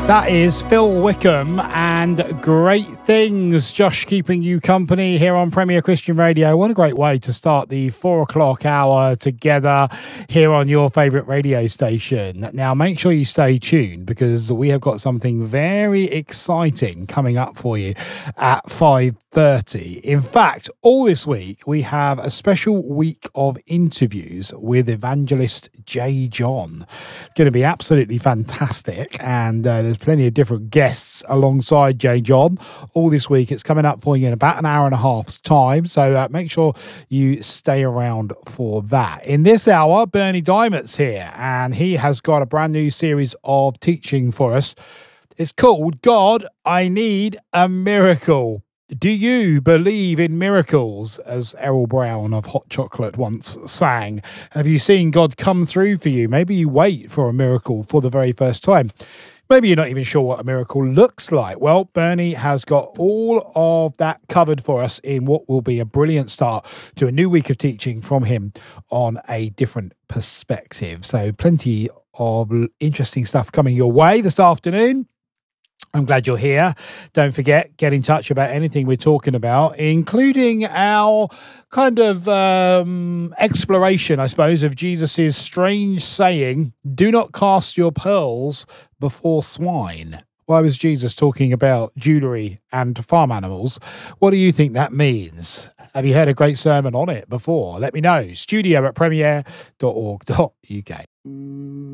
That is Phil Wickham and Great Things. Josh keeping you company here on Premier Christian Radio. What a great way to start the 4 o'clock hour together here on your favourite radio station. Now, make sure you stay tuned because we have got something very exciting coming up for you at 5:30. In fact, all this week, we have a special week of interviews with evangelist J. John. It's going to be absolutely fantastic, and there's plenty of different guests alongside J. John all this week. It's coming up for you in about an hour and a half's time, so make sure you stay around for that. In this hour, Bernie Diamond's here, and he has got a brand new series of teaching for us. It's called God, I Need a Miracle. Do you believe in miracles, as Errol Brown of Hot Chocolate once sang? Have you seen God come through for you? Maybe you wait for a miracle for the very first time. Maybe you're not even sure what a miracle looks like. Well, Bernie has got all of that covered for us in what will be a brilliant start to a new week of teaching from him on a different perspective. So plenty of interesting stuff coming your way this afternoon. I'm glad you're here. Don't forget, get in touch about anything we're talking about, including our kind of exploration, I suppose, of Jesus's strange saying, do not cast your pearls before swine. Why was Jesus talking about jewellery and farm animals? What do you think that means? Have you heard a great sermon on it before? Let me know. Studio@premier.org.uk.